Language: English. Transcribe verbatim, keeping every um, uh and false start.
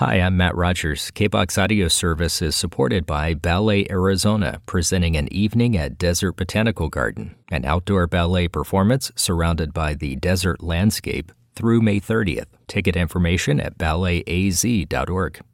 Hi, I'm Matt Rogers. K B O X Audio Service is supported by Ballet Arizona, presenting an evening at Desert Botanical Garden, an outdoor ballet performance surrounded by the desert landscape through May thirtieth. Ticket information at ballet a z dot org.